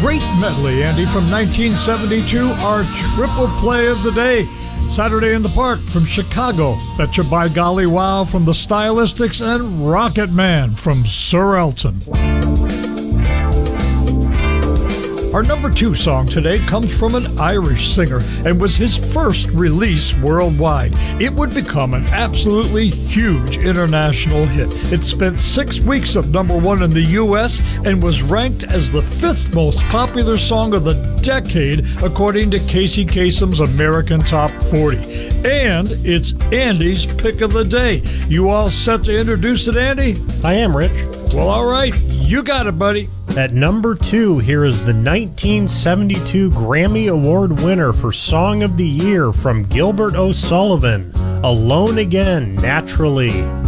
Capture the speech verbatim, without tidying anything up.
great medley, Andy, from nineteen seventy-two, our triple play of the day. Saturday in the Park from Chicago, Betcha by Golly Wow from the Stylistics, and Rocket Man from Sir Elton. Our number two song today comes from an Irish singer and was his first release worldwide. It would become an absolutely huge international hit. It spent six weeks at number one in the U S and was ranked as the fifth most popular song of the decade, according to Casey Kasem's American Top forty. And it's Andy's pick of the day. You all set to introduce it, Andy? I am, Rich. Well, all right. You got it, buddy. At number two, here is the nineteen seventy-two Grammy Award winner for Song of the Year from Gilbert O'Sullivan, Alone Again, Naturally.